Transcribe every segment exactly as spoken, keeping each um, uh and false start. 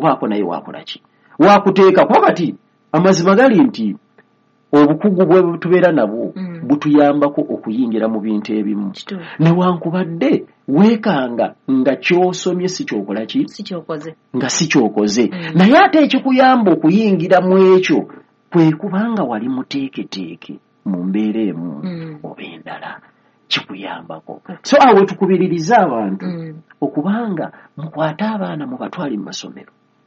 obaako naye wakola ki wakuteeka kwa kati amazima gali nti obukugu bwe tubeera nabwo mm. butuyambako okuyingira mu bintu ebimu newankubadde weekanga nga kyosomye si kyokola ki si kyokoze nga si kyokoze mm. naye ate ekikuyamba okuyingira mu ekyo kwe kubanga wali muteeketeeke mu mbeera emu mm. oba endala kikuyambako okay. so awo tukubiririza abantu mm. okubanga mukwate abaana mu batwali mu masomero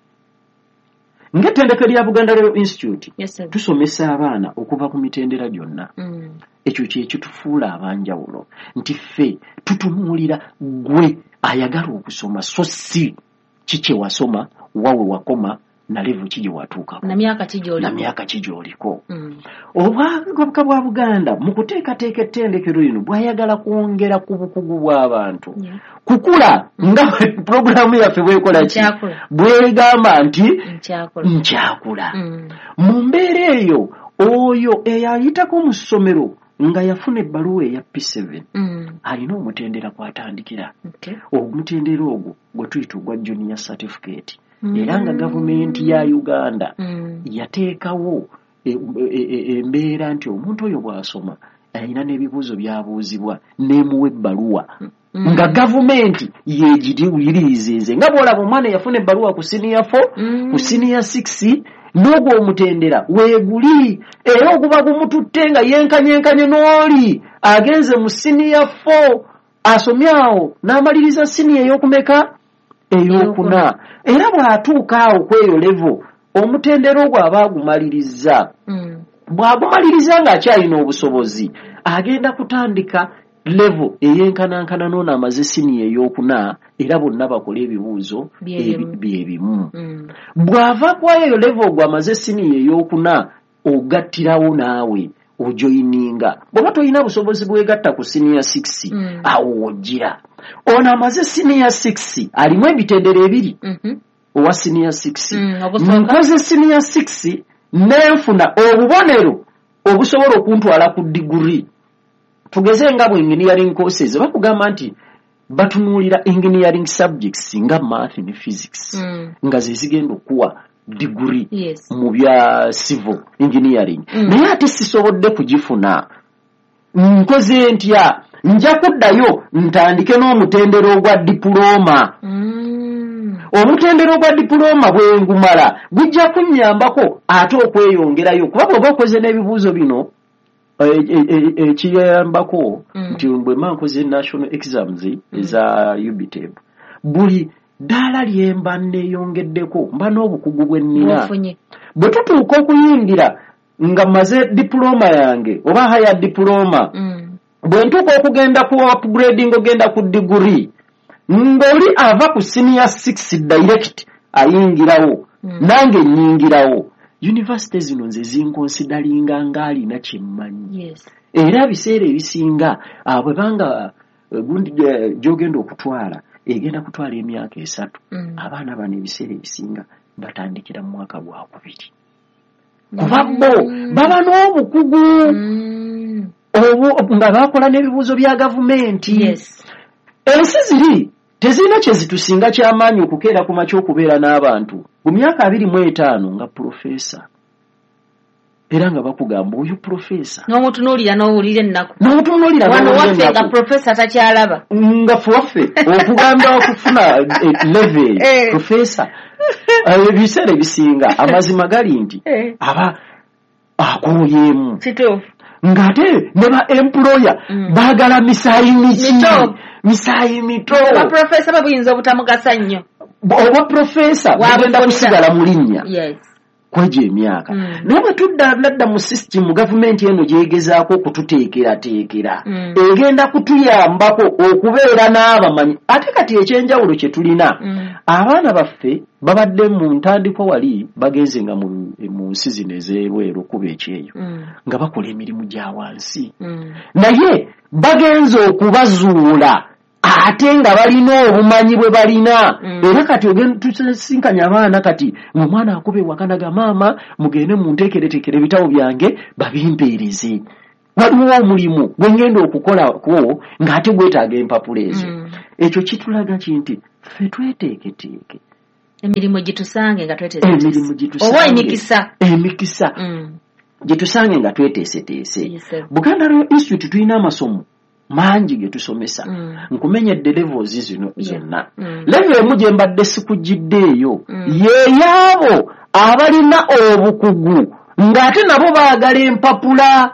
ng'ettendekero lya Buganda Royal Institute yes, tusomesa abaana okuva ku mitendera gyonna mm. ekyo kye kitufuula abanjawulo nti ffe tutunuulira gwe ayagala okusoma so si kikye wasoma wawe wakoma na level kije watuuka na myaka kijoliko na myaka kijoliko mm. obwakabaka bwa Buganda mu kuteekateeka ettendekero lino bwayagala kwongera ku bukugu bw'abantu yeah. kukula mm. nga programu yaffe bwekola ki bwegamba nti nkyakula mm. mu mbeera eyo oyo eyayitako mu ssomero nga yafuna ebbaluwa eya P seven mm. alina omutendera kwatandikira okay. omutendera ogwo gwe tuyita ogwa junior certificate mm. era nga gavumenti ya Uganda mm. yateekawo embeera nti omuntu oyo bw'asoma alina n'ebibuuzo byabuuzibwa n'emuwa ebbaluwa mm. nga gavumenti yegiriizize nga bw'olaba omwana yafuna ebbaluwa ku senior four mm. ku senior six n'ogwo omutendera weeguli era oguba gumututte nga yenkanyenkanye n'oli agenze mu senior four asomye awo n'amaliriza senior ey'okumeka ey'okuna era bw'atuuka awo kweyo level omutendera ogwo aba agumaliriza mm. bw'agumaliriza ng'akyalina obusobozi agenda kutandika level eyenkanankana n'ono amaze senior ey'okuna era bonna bakola ebibuuzo byebimu mm. bw'ava kwayo level ogwo amaze senior ey'okuna ogattirawo naawe ojoyininga bw'oba tolina busobozi bwegatta ku senior six mm. awo ojjira ono amaze senior six alimu ebitendera ebiri mm-hmm. owa senior six mm, nkoze senior six nenfuna obubonero obusobola okuntwala ku diguri tugeze nga bwe engineering courses bakugamba nti batunuulira engineering subjects nga math ne physics mm. nga ze zigenda okuwa degree yes. mu bya civil engineering mm. naye ate sisobodde kugifuna nkoze ntya nja kuddayo ntandike n'omutendero ogwa diploma mm. omutendero ogwa diploma bwengumala gujja kunnyambako ate okweyongerayo kuba bw'oba okoze n'ebibuuzo bino ekiyambako nti bwe mba nkoze national exams eza U B T E B buli ddaala lyemba neeyongeddeko mba n'obukugu bwe nnina bwe tutuuka okuyingira nga maze diploma yange oba haya diploma mm. bwe ntuuka okugenda ku upgrading ogenda ku degree ng'oli ava ku senior six direct ayingirawo mm. nange nnyingirawo university zino nze zinkonsidalinga ng'alina kyemmanyi yes. era biseera ebisinga bwe banga gundi gy'ogenda okutwala egenda kutwala emyaka esatu mm. abaana bano ebiseera ebisinga batandikira mu mwaka gwakubiri kuba bo mm. baba n'obukugu mm. obu nga bakola n'ebibuuzo bya gavumenti yes. ensi ziri tezirina kye zitusinga ky'amaanyi okukeera ku makya okubeera n'abantu mu myaka abiri mu etaano nga profesa era nga bakugamba oyo profesa n'omutunuulira n'owulira ennaku n'omutunuulira wano waffe nga profesa takyalaba nga fwaffe okugamba okufuna level profesa ebiseera ebisinga amazima gali nti aba akooyeemu kituufu ng'ate ne ba employer mm. baagala misaayi miki misaayi mito ba profesa babuyinza obutamugasa nnyo oba profesa bagenda kusigala mu linnya yes. kwegyo emyaka mm. naye bwe tudda nadda mu system gavumenti eno gyegezaako okututeekerateekera mm. egenda kutuyambako okubeera n'abamanyi ate kati ekyenjawulo kye tulina mm. abaana baffe babadde mu ntandikwa wali bagenze nga mu nsi zino ez'ebweru okuba ekyeyo mm. nga bakola emirimu gya wansi mm. naye bagenze okubazuula ate nga balina obumanyi bwe balina mm. era kati ogenda tusinkanya abaana kati omwana akube wakanaga maama mugende munteekereteekere ebitabo byange babimpeereze waliwo omulimu gwe ngenda okukolako ng'ate gwetaaga empapula ezo mm. ekyo kitulaga kinti ffe tweteeketeeke emirimu gitusange nga tweteese emirimu gitusange oba emikisa emikisa mm. gitusange nga tweteeseteese yes, Buganda Royal Institute tulina amasomo mangi ge tusomesa mm. nkumenyedde levels zino yeah. zonna mm. level emu gye mbadde sikugiddeeyo mm. ye yaabo abalina obukugu ng'ate nabo baagala empapula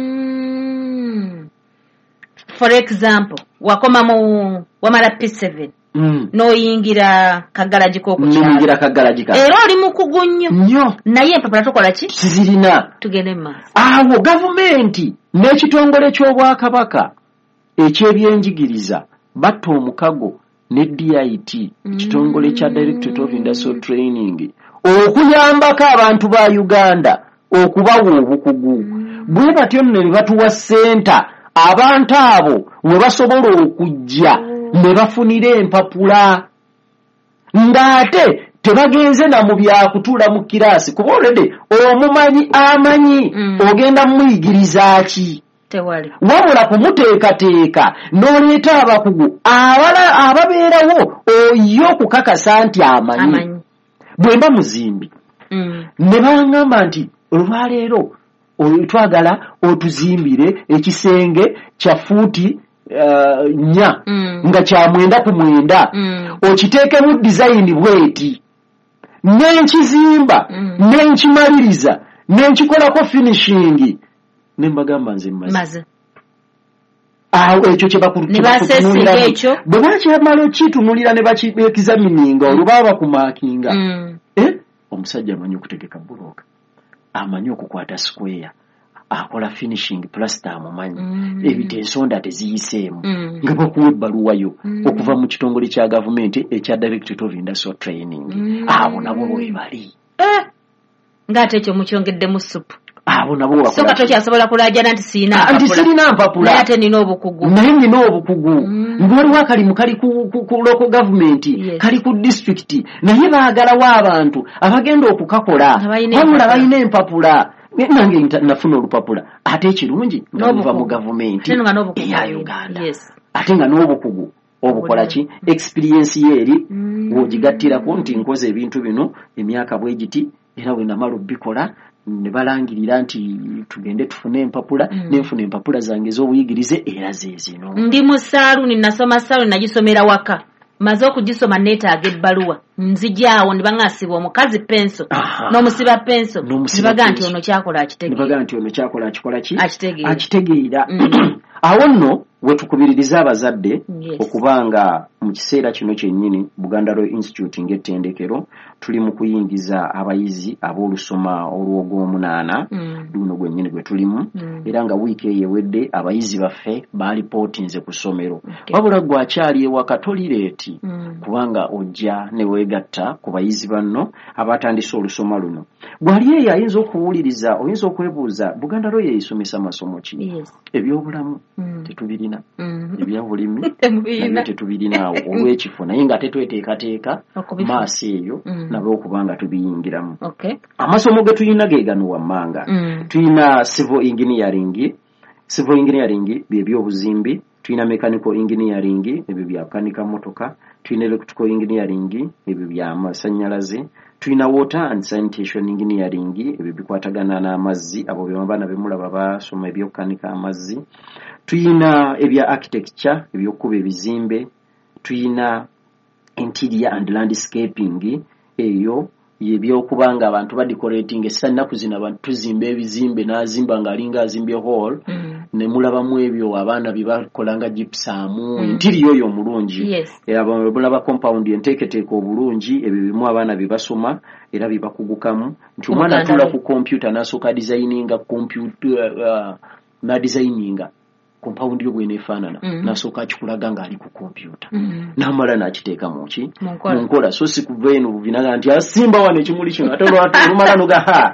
mm. for example wakoma mu wamala P seven mm. n'oyingira kaggalaji k'okukyalo n'oyingira kaggalaji ka era oli mukugu nnyo nnyo naye empapula tukola ki sizirina tugende mu maaso awo gavumenti n'ekitongole ky'obwakabaka eky'ebyenjigiriza batta omukago ne D I T ekitongole kya Directorate of Industrial Training okuyambako abantu ba Uganda okubawa obukugu bwe batyo nno ne batuwa senta abantu abo we basobola okujja ne bafunira empapula ng'ate tebagenze na mu byakutuula mu kiraasi kuba olede omumanyi amanyi mm. ogenda muyigiriza ki tewali wabula kumuteekateeka n'oleeta abakugu abala ababeerawo oyo okukakasa nti amanyi, amanyi. bwe mba muzimbi mm. ne baŋŋamba nti olwaleero twagala otuzimbire ekisenge kya fuuti uh, nnya mm. nga kya mwenda ku mwenda mm. okiteekemu dizayini bweti n'enkizimba mm. n'enkimaliriza n'enkikolako finishing ne mbagamba nze mmaze awo ekyo kye bakutunulira ekyo bwe bakyamala okitunulira ne bakizamininga olubaba bakumaakinga mm. eh? Omusajja amanyi okutegeka bulooka amanyi okukwata square akola finishing plaster amumanyi mm. ebitensonda teziyiseemu mm. nga bakuwa ebbaluwa yo mm. okuva mu kitongole kya gavumenti ekya Directorate of Industrial Training mm. abo nabo bwe bali eh ng'ate ekyo mukyongeddemu supu abo nabo bakola so kato kyasobola kulajana nti sina mpapula nti sina mpapula naye ate nina obukugu naye nina obukugu mm. ng'oliwo akalimu kali ku, ku, ku local government yes. kali ku district naye baagalawo abantu abagenda okukakola wabula balina empapula nange nafuna olupapula ate ekirungi nga buva mu gavumenti eya Uganda yes. ate nga n'obukugu obukola ki experience yeeri mm. w'ogigattirako nti nkoze ebintu bino emyaka bwe giti era bwe namala obbikola ne balangirira nti tugende tufune empapula mm. nenfuna empapula zange ez'obuyigirize era zeezino ndi mu saaluni nasoma saaluni nagisomera waka maze okugisoma neetaaga ebbaluwa nzijaawo ne baŋŋaasiba omukazi penso n'omusiba penso ne bagaa nti ono kyakola akitegeera ne bagaa nti ono kyakola akikola ki akitegeera akitegeera awo nno we tukubiririza abazadde yes. okubanga mu kiseera kino kyennyini Buganda Royal Institute ng'ettendekero tuli mu kuyingiza abayizi ab'olusoma olw'ogw'omunaana mm. luno gwennyini gwe tulimu mm. era nga wiiki eyo ewedde abayizi baffe baalipootinze ku ssomero okay. wabula gwakyali ewaka tolireeti mm. kubanga ojja ne weegatta ku bayizi banno abatandise olusoma luno gwali eyo ayinza okuwuliriza oyinza okwebuuza Buganda Royal esomesa masomo ki yes. ebyobulamu mm. tetubirina mm. ebyabulimi nabyo tetubirina olw'ekifo naye nga tetweteekateeka maaso eyo mm. nabo okubanga tubiyingiramu okay. amasomo ge tulina ge gano wammanga mm. tulina civil engineering civil engineering bye byobuzimbi tulina mechanical engineering ebyo bya kanika motoka tulina electrical engineering ebyo bya masannyalaze tulina water and sanitation engineering ebyo bikwatagana n'amazzi abo be abaana bemulaba basoma ebyokanika amazzi tulina ebya architecture ebyokuba ebizimbe tulina interior and landscaping eyo yebyokubanga abantu badecorating essannaku zino abantu tuzimba ebizimbe n'azimba ng'alinga azimbye hall mm. ne mulabamu ebyo abaana bye bakolanga gypsum mm. interior yo omulungi yes. era mulaba compound enteeketeeka obulungi ebyo bimu abaana bye basoma era bye bakugukamu nti omwana atula ku computer n'asooka designinga computer uh, na designinga compound yo bweneefaanana mm -hmm. nasooka akikulaga ng'ali ku kompyuta mm -hmm. n'amala n'akiteeka mu ki mu nkola so si kuva eno bubinaga nti asimba wano ekimuli kino ate olumala noga ha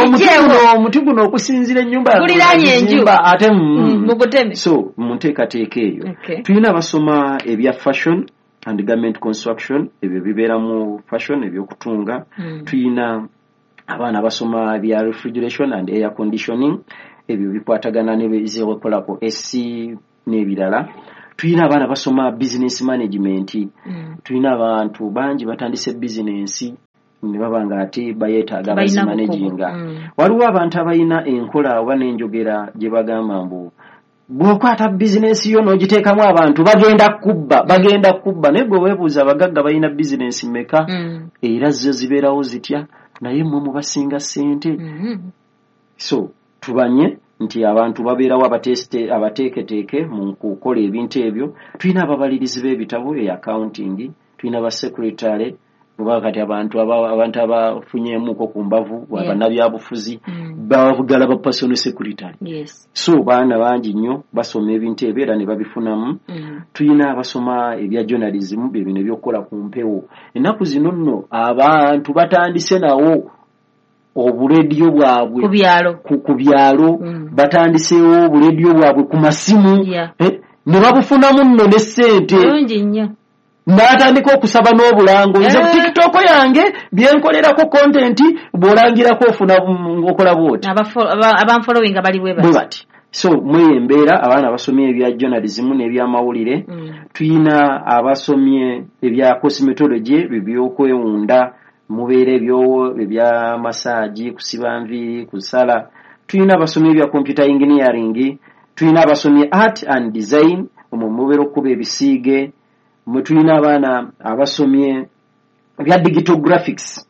omuti guno okusinzira ennyumba yaguliraanye ate muguteme so mu nteekateeka eyo okay. tulina abasoma ebya fashion and garment construction ebyo bibeera mu fashion ebyokutunga mm. tulina abaana basoma ebya refrigeration and air conditioning ebyo bikwatagana n'ebyekolako esi n'ebirala tuyina abaana basoma business management mm. tuyina abantu bangi batandise business ne baba nga ate bayetaaga bazimanaginga mm. waliwo abantu abayina enkola oba n'enjogera gye bagamba mbu bw'okwata business yo n'ogiteekamu abantu bagenda kubba bagenda kubba naye gwe weebuuza abagagga balina business mmeka mm. era zo zibeerawo zitya naye mmwe mubasinga ssente mm-hmm. so tubanye nti abantu babeerawo abateeste abateeketeeke mu kukola ebintu ebyo tulina ababalirizi b'ebitabo e accounting tulina ba secretary kuba kati abantu abantu abafunyemuko ku mbavu yeah. bannabyabufuzi mm. bavugala ba personal secretary yes. so baana bangi nnyo basoma ebintu ebyo era ne babifunamu mm. tulina abasoma ebya journalism bino ebyokukola ku mpewo ennaku zino nno abantu batandise nawo oburedio bwabwe ku byalo ku byalo mm. batandisewo oburedio bwabwe ku masimu yeah. eh, ne babufunamu nno ne ssente bulungi nnyo n'atandika okusaba n'obulango nze yeah. TikTok yange byenkolerako content bw'olangirako ofuna ng'okola bwoti abanfollowinga bali bwe bati so mweyembeera abaana abasomye ebya journalism n'ebyamawulire mm. tuyina abasomye ebya cosmetology bibyokwewunda mubeera ebyo ebya massage kusiba nviiri kusala tuyina abasomye ebya computer engineering tuyina abasomye art and design omwo mubeera okuba ebisiige mwe tulina abaana abasomye bya digital graphics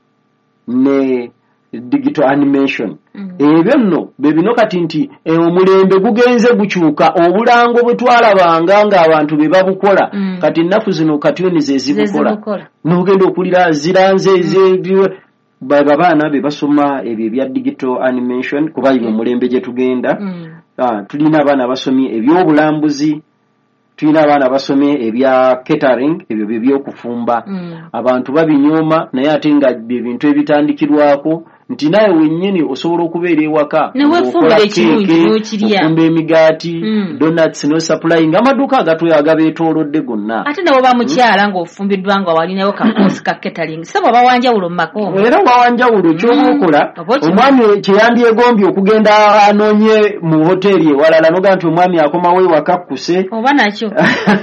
ne digital animation mm. ebyo nno bebino kati nti e, omulembe gugenze gukyuka obulango bwe twalabanga ng'abantu be babukola mm. kati nnaku zino katuni ze zibukola n'ogenda okulira ziranze mm. baba baana be basoma ebyo ebya digital animation kuba ibyo omulembe gye tugenda mm. ah, tulina abaana basomye ebyobulambuzi tulina abaana basomye ebya catering ebyo by'okufumba mm. abantu babinyooma naye ate nga ebintu ebitandikirwako nti naye wennyini osobola okubeera ewaka neweefumbira ekirungi n'okirya ofumba emigaati mm. donuts no supplying amaduuka agatwe agabeetoolodde gonna ate ne bwoba mukyala mm. ng'ofumbiddwa nga walinayo kakoosi ka catering so bw'oba wanjawulo mu makombo era wawanjawulo ky'oba okola omwami kyeyandyegombye okugenda anoonye mu hoteeri ewalala noga nti omwami akomawo ewaka kkuse oba nakyo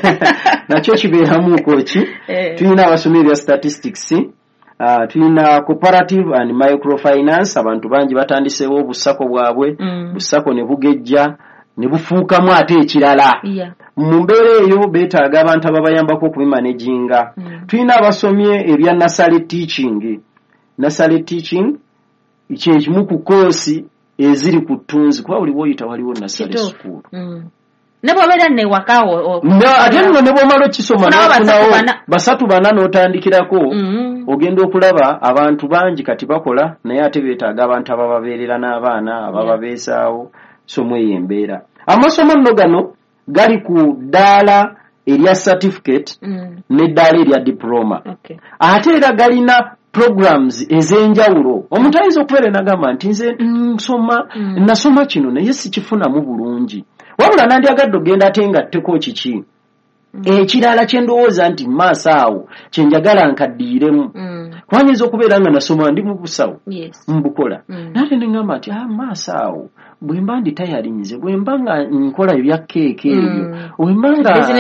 nakyo kibeeramuuko ki eh. tulina abasomyi ebya statistics Uh, tulina cooperative and microfinance abantu bangi batandiseewo obusako bwabwe mm. busako ne bugejja ne bufuukamu ate ekirala yeah. mu mbeera eyo beetaaga abantu ababayambako okubimanaginga mm. tulina abasomye ebya nursery teaching nursery teaching kyekimu ku koosi eziri ku ttunzi kuba buli bwoyita waliwo nursery school mm. nebo bera ne wakawo ate nno ne bw'omala okisoma n'ofunawo basatu bana n'otandikirako mm-hmm. ogenda okulaba abantu bangi kati bakola naye ate beetaaga abantu abababeerera n'abaana abababeezaawo yeah. so mweyembeera amasomo nno gano gali ku ddaala erya certificate mm. n'eddaala erya diploma okay. ate era galina programs ez'enjawulo omuntu ayinza okubeera nagamba nti nze nsoma mm. nasoma kino naye sikifunamu bulungi wabula nandyagadde ogenda ate ngatteko kiki mm. ekirala kye ndowooza nti maaso awo kye njagala nkaddiiremu mm. kwanyinza okubeera nga nasoma ndi mu busawo yes. mbukola mm. nate neŋŋamba nti ah, maaso awo bwe mba ndi tayalinze bwe mba nga nkola ebya keeke ebyo mm. bwe mba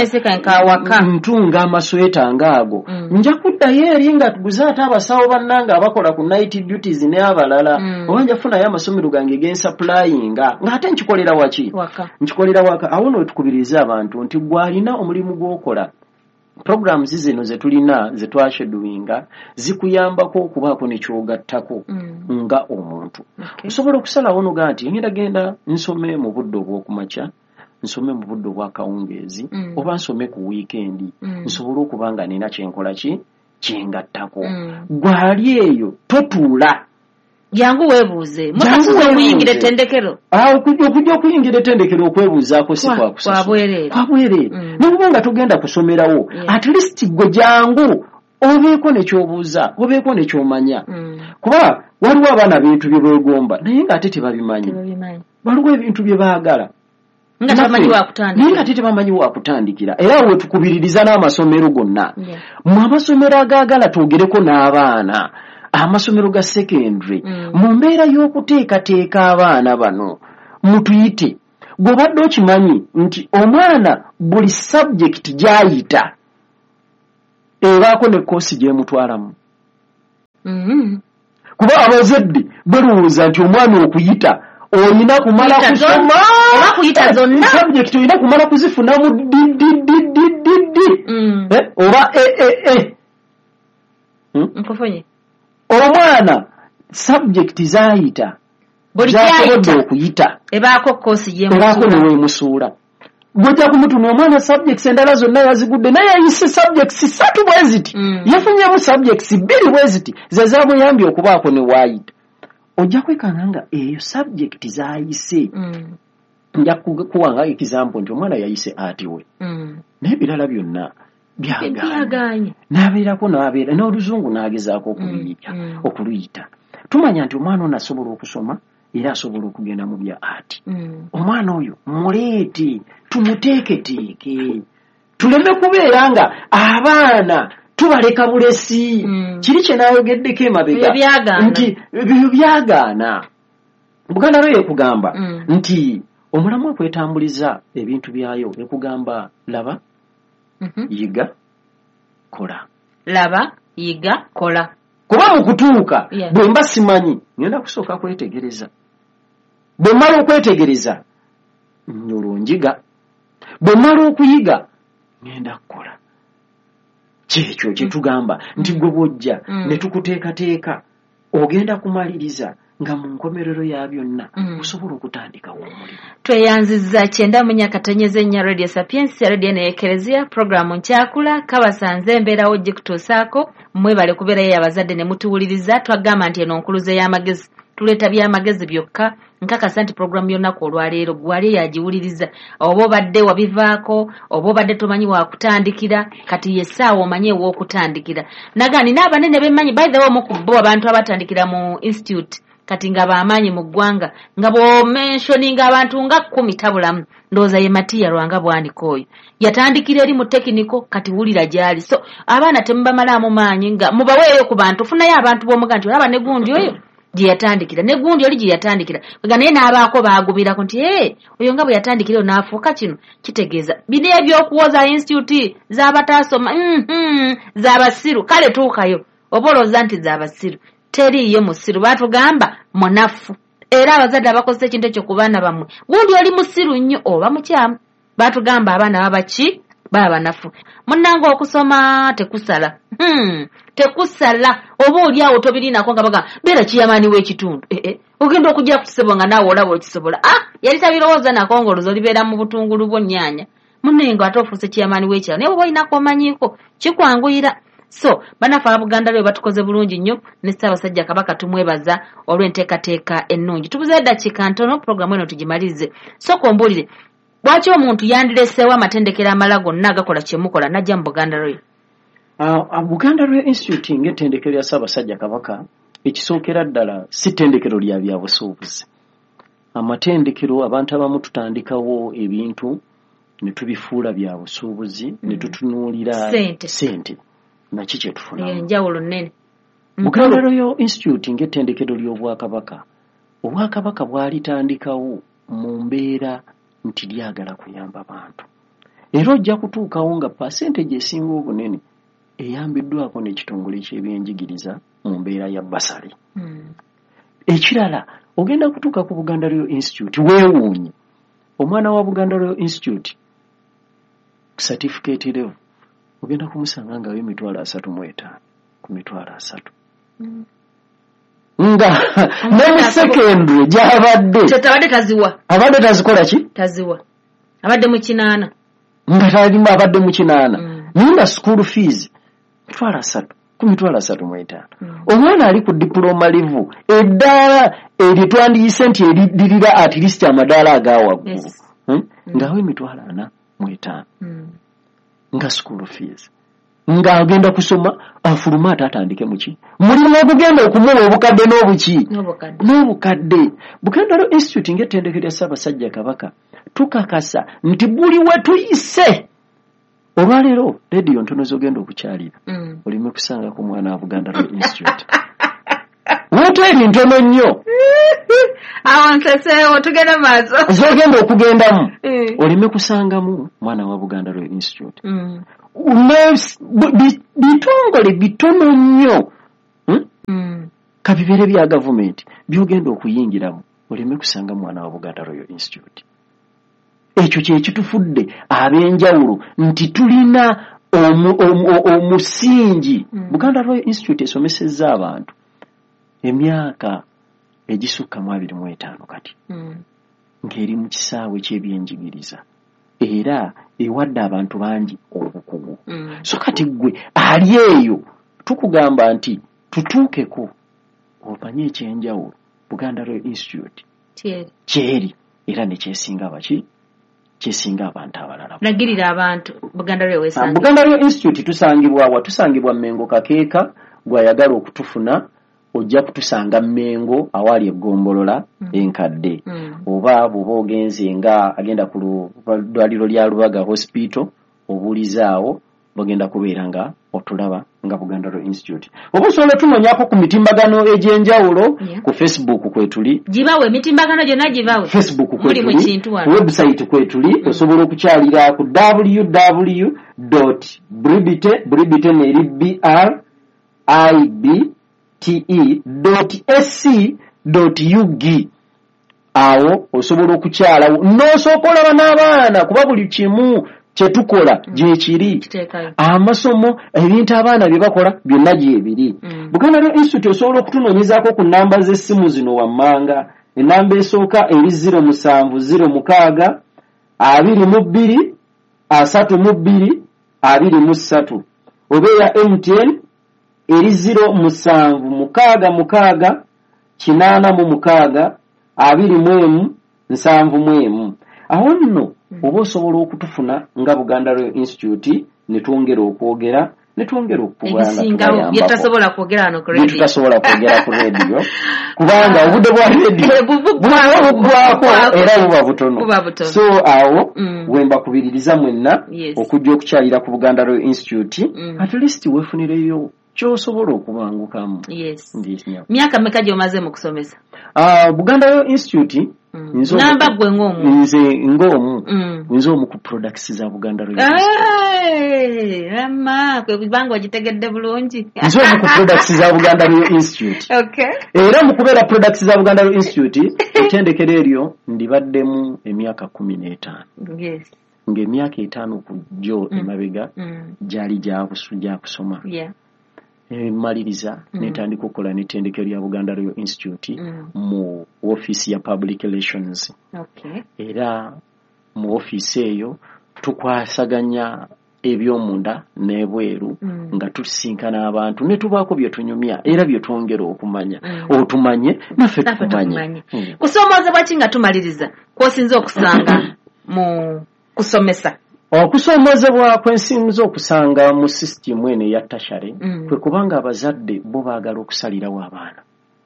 nga ntunga amasweta ngaago mm. nja kuddayo eri nga tuguze ate abasawo bannanga abakola ku night duties n'abalala mm. oba njafunayo amasomero gange gensupplyinga ng'ate nkikolera waki waka. nkikolera waka awo no tukubiriza abantu nti gwalina omulimu gw'okola programs zino ze tulina ze twashedulwinga zikuyambako okubaako ne kyogattako mm. nga omuntu okay. osobola okusalawo noga nti ngenda genda nsome mu budde obw'okumakya nsome mu budde obw'akawungeezi mm. oba nsome ku wiikendi mm. nsobole okuba nga nina kyenkola ki kyengattako mm. gwali eyo totuula jangu weebuuze mukasuza okuyingira ettendekero awo okujja okuyingira ettendekero okwebuuzaako si kwa kusasula kwabwerere kwabwerere mm. nokuba nga tugenda kusomerawo yeah. at least gwe jangu obeeko nekyobuuza obeeko nekyomanya mm. kuba waliwo abaana bintu bye beegomba naye ng'ate tebabimanyi waliwo ebintu bye baagala naye ng'ate tebamanyi waakutandikira era we tukubiririza n'amasomero gonna yeah. mu amasomero agaagala twogereko n'abaana amasomero ga secondary mm. mu mbeera y'okuteekateeka abaana bano mutuyite gobadde okimanyi nti omwana buli subject gyayita ebaako ne koosi gyemutwalamu. Mm-hmm. Kuba abazadde balowooza nti omwana okuyita olina kumala kusoma oba kuyita zonna subject olina kumala kuzifunamu didididididi oba ee nkufunye omwana subject zaayita buli kyayita okuyita ebaako koosi gy'emusuula neweemusuula gojja kumutuna omwana subjects endala zonna yazigudde naye yayise subjects ssatu bwe ziti yafunyemu subjects bbiri bwe ziti ze zamuyambye okubaako ne waayita ojja kwekanga nga eyo subject zaayise nja kuwanga example nti omwana yayise ati we naye ebirala byonna byaganye n'abeerako n'abeera n'oluzungu n'agezaako okuluyita okuluyita tumanya nti omwana ono asobola okusoma era asobola okugenda mu bya ati omwana oyo muleete tumuteeketeeke tuleme kubeera nga abaana tubaleka bulesi kiri kye naayogeddeko emabega nti ebyo byagaana Buganda lwe ekugamba nti omulamu okwetambuliza ebintu byayo ekugamba laba yiga kola laba yiga kola kuba mu kutuuka bwe mba simanyi ngenda kusooka kwetegereza bwe mmala okwetegereza nyolonjiga bwe mmala okuyiga ngenda kukola kyekyo kye tugamba nti gwe bw'ojja ne tukuteekateeka ogenda kumaliriza nga mu nkomerero ya byonna osobola okutandikawo omulimu. Tweyanzizza kyenda mu nyakatonyeze nnya Radio Sapiens ya Radio Ekereziya programu nkyakula kabasanze embeerawo gye kutuusaako mwebale kubeerayo abazadde ne mutuwuliriza twagamba nti eno nkuluze y'amagezi tuleeta by'amagezi byokka nkakasa nti programu y'onnaku olwaleero gwali yagiwuliriza oba obadde wabivaako oba obadde tomanyi wakutandikira kati yessaawa omanye ew'okutandikira nagani n'abanene bemmanyi by the way omu ku bo abantu abatandikira mu institute kati nga bamaanyi mu ggwanga nga bw'omentioninga abantu nga kkumi tabulamu ndowooza ye Matiya Lwanga bwanika oyo yatandikira eri mu tekiniko kati wulira gyali so abaana temubamalaamu maanyi nga mubaweeyo ku bantu funayo abantu b'omuga nti olaba ne gundi oyo gye yatandikira ne gundi oli gye yatandikira nga naye n'abaako baagubirako nti ee oyo nga bwe yatandikira n'afuuka kino kitegeeza bino ebyokuwoza institute z'abataasoma z'abasiru kale tuukayo oba olowooza nti z'abasiru teriiyo musiru batugamba munafu era abazadde abakozesa ekintu ekyo ku baana bammwe gundi oli musiru nnyo oba mukyamu batugamba abaana babaki baba banafu munnanga okusoma tekusala hmm. tekusala oba oli awo tobirinako nga baga beera kiyamaani w'ekitundu eh, eh. ogenda okujja kusebo nga naawe olaba okisobola ah yali tabirowooza nakongoloza olibeera mu butungulu bw'onnyaanya munnengo ate ofuuse kiyamaani w'ekyalo naye oba olinako omanyiiko kikwanguyira so banafa abuganda lwe batukoze bulungi nnyo ne Ssaabasajja Kabaka tumwebaza olw'enteekateeka ennungi tubuze eddakiika ntono programu eno tugimalirize so kombuulire lwaki omuntu yandireseewo amatendekero amala gonna agakola kyemukola najja mu Buganda lwe uh, Buganda lwe institute ng'ettendekero lya Ssaabasajja Kabaka ekisookera ddala si ttendekero lya byabusuubuzi amatendekero abantu abamu tutandikawo ebintu ne tubifuula byabusuubuzi mm. ne tutunuulira sente, sente. Naki kye tufunamu enjawulo nnene Buganda Royal Institute ng'ettendekero ly'Obwakabaka Obwakabaka bwalitandikawo mu mbeera nti lyagala kuyamba bantu era ojja kutuukawo nga percentage esinga obunene eyambiddwako n'ekitongole ky'ebyenjigiriza mu mbeera ya basale mm. ekirala ogenda kutuuka ku Buganda Royal Institute weewuunye omwana wa Buganda Royal Institute certificate level ogenda kumusanga nga w'emitwalo asatu mu etaano ku mitwalo asatu mm. nga ne mu secondary gy'abadde tetabadde taziwa abadde tazikola ki taziwa abadde mu kinaana nga talima abadde mu kinaana mm. nina school fees mitwalo asatu ku mitwalo asatu mu etaano mm. omwana ali ku diploma level eddaala eryo twandiyise nti eridirira at least amadaala agaawaggulu yes. hmm? mm. ngawe emitwalo ana mu etaano mm. nga school fees nga agenda kusoma afuluma atatandike muki mulimu okugenda okumuwa obukadde n'obuki n'obukadde Buganda Royal Institute ng'ettendekero lya Ssaabasajja Kabaka tukakasa nti buli we tuyise olwaleero rediyo ntono z'ogenda okukyalira mm. olime kusanga ku mwana wa Buganda Royal Institute woteeri ntono nnyo awanseseewo tugenda maaso zogenda okugendamu oleme kusangamu mwana wa Buganda Royal Institute mm. bitongole bitono nnyo hmm? mm. kabibere bya gavumenti byogenda okuyingiramu oleme kusanga mwana wa Buganda Royal Institute. Ekyo kye kitufudde ab'enjawulo nti tulina omusingi mm. Buganda Royal Institute esomesezza abantu emyaka egisukka mu abiri mu etaano kati mm. ng'eri mu kisaawe ky'ebyenjigiriza era ewadde abantu bangi obukugu mm. so kati gwe ali eyo tukugamba nti tutuukeko omanye ekyenjawulo Buganda Royal Institute kyeri era nekyesinga baki kyesinga abantu abalala nagirira abantu Buganda Royal Institute. Buganda Royal Institute tusangibwa wa tusangibwa Mengo Kakeeka gwayagala okutufuna ojja kutusanga Mengo awali egombolola mm. enkadde mm. oba bwoba ogenze nga agenda ku ddwaliro lya Lubaga Hospital obulizaawo bagenda kubeera nga otulaba nga Buganda Royal Institute. Oba osobola tunonyako ku mitimbagano egyenjawulo yeah. ku Facebook kwetuli gibawe emitimbagano gyonna gibawe Facebook kwetuli website kwetuli mm. osobola okukyalira ku w w w dot bribite bribite neri b r i b t e dot s c dot u g awo osobola okukyala n'osookola n'abaana kuba buli kimu kyetukola mm. gyekiri amasomo ebintu abaana bye bakola byonna gyebiri mm. Buganda Royal Institute osobola okutunoonyezaako ku nnamba z'essimu zino wammanga ennamba esooka eri zero musanvu zero mukaaga abiri mu bbiri asatu mu bbiri abiri mu ssatu oba eya M T N eri zero musanvu mukaaga mukaaga kinaana mu mukaaga abiri mu emu nsanvu mu emu awo nno oba osobola okutufuna nga Buganda Royal Institute ne twongera okwogera ne twongera okubanga byetasobola kwogera hano ku radio tutasobola kwogera ku radio kubanga obudde bwa radio bubwako era buba butono so awo mm. wemba kubiririza mwenna yes. okujja okukyalira ku Buganda Royal Institute mm. at least wefunireyo kyosobola okubangukamu yes. myaka meka gyomaze mu kusomesa uh, Buganda Royal Institute Mm. namba gwe ngomu nze ngomu mm. nze omu ku products za Buganda Royal Institute eh ama kwe bibango agitegedde bulungi nze omu ku products za Buganda Royal Institute okay era mu kubeera products za Buganda Royal Institute etendekero eryo ndibaddemu emyaka kumi n'etaano yes ng'emyaka etaano kujjo mm. emabega mm. gyali gya kusoma yeah E, maliriza mm. netandika okukola n'ettendekero lya Buganda Royal Institute mm. mu office ya public relations okay. era mu office eyo tukwasaganya ebyomunda n'ebweru mm. nga tusinkana abantu ne tubaako bye tunyumya era bye twongera okumanya mm. otumanye naffe tukumanye mm. kusomozebwa ki nga tumaliriza kw'osinza okusanga mu kusomesa okusomozebwa kwensinza okusanga mu system ene ya tashare mm. kwe kubanga abazadde bo baagala okusalirawo abaana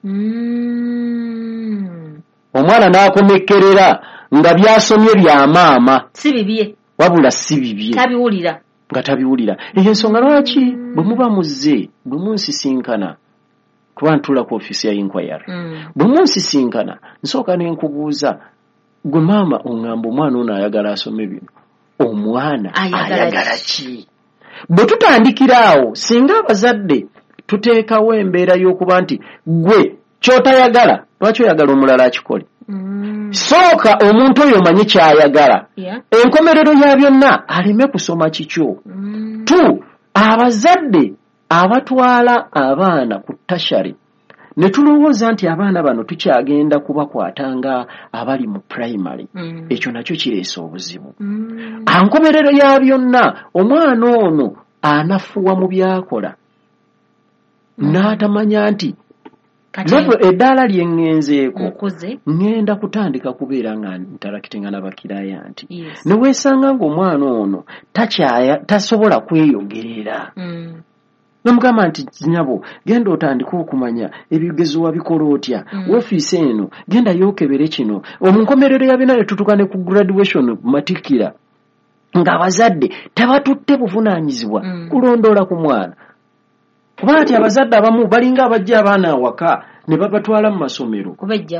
mm. omwana n'akomekerera nga byasomye bya maama si bibye wabula si bibye tabiwulira nga tabiwulira eyo ensonga lwaki mm. bwe muba muzze bwe munsisinkana kuba ntula ku ofisi ya inquiry mm. bwe munsisinkana nsooka n'enkubuuza gwe maama oŋŋamba omwana ono ayagala asome bino omwana ayagala ki bwe tutandikira awo singa abazadde tuteekawo embeera y'okuba nti gwe ky'otayagala lwaki oyagala omulala akikole mm. sooka omuntu oyo omanyi ky'ayagala yeah. enkomerero ya byonna aleme kusoma kikyo mm. tu abazadde abatwala abaana ku tashari ne tulowooza nti abaana bano tukyagenda kubakwatanga abali mu primary mm. ekyo nakyo kireesa obuzibu mm. ankomerero ya byonna omwana ono anafuwa mu byakola mm. n'atamanya nti level eddaala lye ŋŋenzeeko ŋŋenda kutandika kubeera nga ntarakitenga n'abakirayanti yes. ne weesanga ng'omwana ono takyaya tasobola kweyogerera mm. namugamba nti nyabo genda otandika okumanya ebigezo wabikola otya mm. woofiisi eno genda yookebere kino omunkomerero ya byonna ne tutuuka ne ku graduation matikira ng'abazadde tebatutte buvunaanyizibwa mm. kulondoola ku mwana kuba nti abazadde abamu balinga abajja abaana awaka ne babatwala mu masomero kubajjako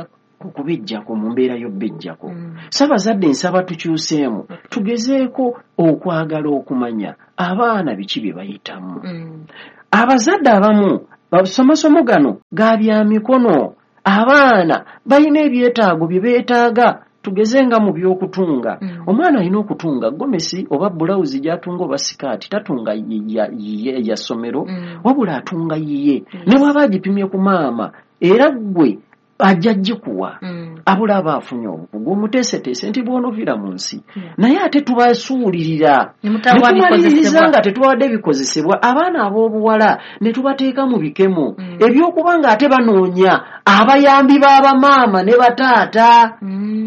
kubijjako mu mbeera y'obbijjako mm. Sabazadde nsaba tukyuseemu tugezeeko okwagala okumanya abaana biki bye bayitamu mm. Abazadde abamu basomasomo gano ga bya mikono abaana balina ebyetaago bye beetaaga tugezenga mu by'okutunga mm. Omwana alina okutunga gomesi oba bulawuzi gy'atunga oba sikaati tatunga ya, ya, ya somero mm. Wabula atunga yiye mm. Ne bw'aba agipimye ku maama era gwe ajja gikuwa mm. Abula aba afunye obukugu omuteeseteese nti bw'onovira mu nsi mm. Naye ate tubasuulirira ne tumaliriza nga tetubawadde bikozesebwa abaana ab'obuwala ne tubateeka mu bikemo mm. Ebyokuba nga ate banoonya abayambi b'abamaama ne bataata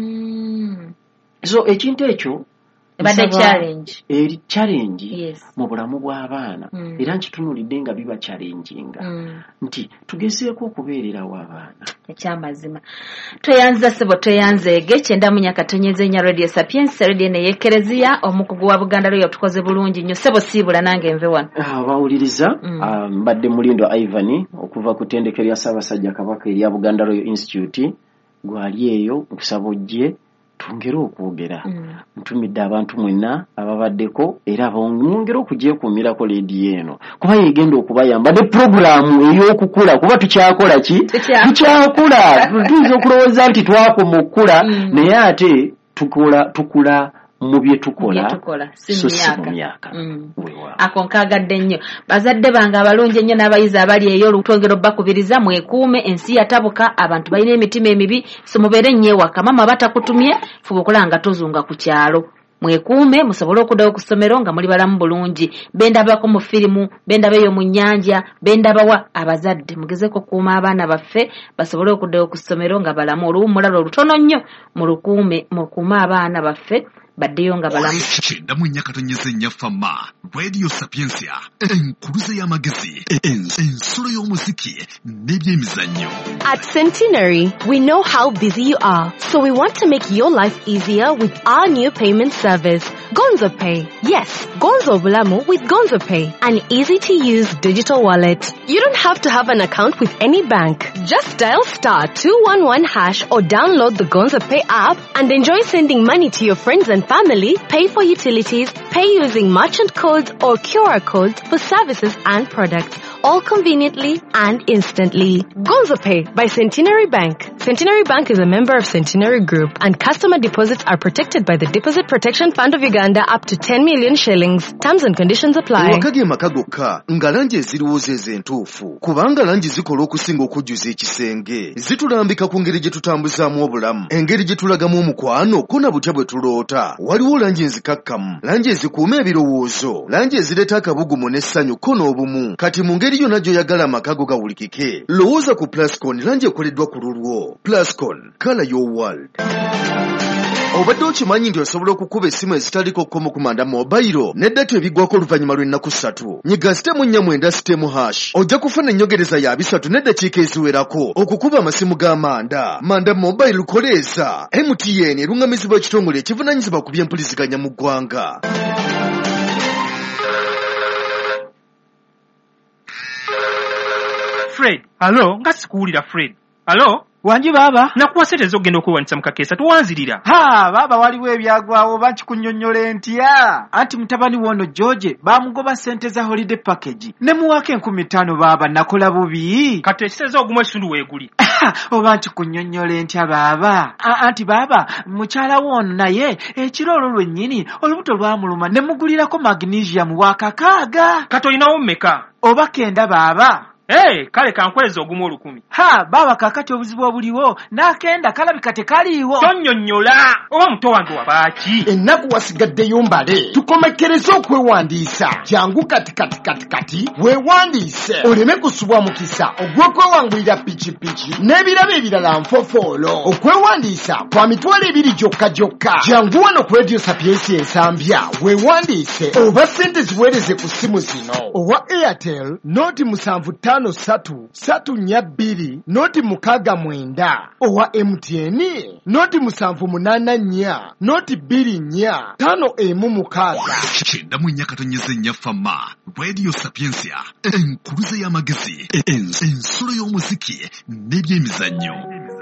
mm. So ekintu ekyo ebadde challenge eri challenge yes. Mu bulamu bw'abaana mm. Era nkitunulidde nga biba challenginga mm. Nti tugezeeko okubeererawo abaana ekyamazima tweyanza sebo tweyanzeege kyenda mu nyakatonyeze nya Radio Sapiens radio ne yekerezia omukugu wa Buganda lyo tukoze bulungi nnyo sebo siibula nange nve wano abawuliriza mm. uh, mbadde mulindo Ivan okuva ku tendeke lya Ssaabasajja Kabaka erya Buganda Royal Institute gwali eyo okusaba ojje tungera okwogera mm. Ntumidde abantu mwenna ababaddeko era mwongera okugyekuumirako leediyo eno kuba yegenda okubayamba ne puroguramu ey'okukula kuba tukyakola ki tukyakula tuyinza okulowooza nti twakoma okukula mm. Naye ate tukula tukula mu bye tukola so si mu myaka mm. Ako nkaagadde nnyo bazadde bange abalungi ennyo n'abayizi abali eyo olutwongero bakubiriza mwekuume ensi yatabuka abantu balina emitima emibi so mubeere nnyo ewaka mama batakutumye fuba okulanga tozunga ku kyalo mwekuume musobole okuddayo ku ssomero nga muli balamu bulungi bendabako mu firimu bendabeyo mu nnyanja bendabawa abazadde mugezeko kuuma abaana baffe basobole okuddayo ku ssomero nga balamu oluwummulalo olutono nnyo mu lukuume mukuume abaana baffe baddeyo nga balamu kyenda mu nyakatonyeze nnya fama Radio Sapiensia enkuluze y'amagezi ensulo y'omuziki n'ebyemizannyo. At Centenary, we know how busy you are, so we want to make your life easier with our new payment service, Gonzo Pay. Yes, Gonzo Bulamu with Gonzo Pay, an easy-to-use digital wallet. You don't have to have an account with any bank. Just dial star two one one hash or download the Gonzo Pay app and enjoy sending money to your friends and family, pay for utilities, pay using merchant codes or Q R codes for services and products, all conveniently and instantly. Gonzo Pay by Centenary Bank. Centenary Bank is a member of Centenary Group, and customer deposits are protected by the Deposit Protection Fund of Uganda up to ten million shillings. Terms and conditions apply. Wakage makagoka nga langi eziriwooza ezentuufu kubanga langi zikola okusinga okujjuza ekisenge zitulambika ku ngeri gye tutambuzaamu obulamu engeri gye tulagamu omukwano ko na butya bwe tuloota. Waliwo langi enzikakkamu, langi ezikuuma ebirowoozo, langi ezireeta akabugumu n'essanyu ko n'obumu. Kati mu ngeri yonna gy'oyagala amakago gawulikike lowooza ku Plascon langi ekoleddwa ku lulwo. Plascon, color your world. Obadde okimanyi nti osobola okukuba essimu ezitaliko kkomo ku manda mobile n'eddata ebiggwako oluvannyuma lw'ennaku ssatu. Nyiga sitemu nnya mwenda sitemu hash ojja kufuna ennyongereza ya bisatu n'eddakiika eziwerako okukuba amasimu g'amanda. Manda mobile lukoleeza. M T N eruŋŋamizibwa ekitongole ekivunaanyizibwa ku by'empuliziganya mu ggwanga. Fred, alo, nga sikuwulira Fred. Alo? Wanji baba? Nakuwaseteeza ogenda okwewanisa mu kakeesa tuwanzirira. Ha, baba waliwo ebyagwawo bakikunnyonnyola ntya. Anti mutabani wono George bamugoba ssente za holiday package. Ne muwaka enkumi ttaano baba nakola bubi. Kati ekiteeza ogumu ekitundu weeguli. Oba nkikunnyonnyola ntya baba. Anti baba mukyala wono naye ekiro olwo lwennyini olubuto lwamuluma ne mugulirako magnesium wa kakaaga. Kati olinawo mmeka? Oba kenda baba. Hey, kale kankweza ogumu olukumi. Ha, baba kakati obuzibu obuliwo nakenda kalabika tekaliiwo. Tonnyonnyola oba muto wange wabaaki. Ennaku wasigaddeyo mbale tukomekereze okwewandiisa. Jangu kati kati kati kati weewandiise oleme kusubwa mukisa ogw'okwewangulira pikipiki n'ebirabo ebirala nfofoolo. Okwewandiisa kwa mitwalo ebiri gyokka gyokka. Jangu wano ku Radio Sapiensi ensambya weewandiise oba ssente ziweereze ku ssimu zino. Owa Airtel noti musanvu ttaano ssatu ssatu nnya bbiri noti mukaaga mwenda. Owa M T N noti musanvu munaana nnya noti bbiri nnya ttaano emu mukaaga. Kyenda mu nyakatonyeze nnya fama Radio Sapiensia enkuluze y'amagezi ensulo y'omuziki n'ebyemizannyo.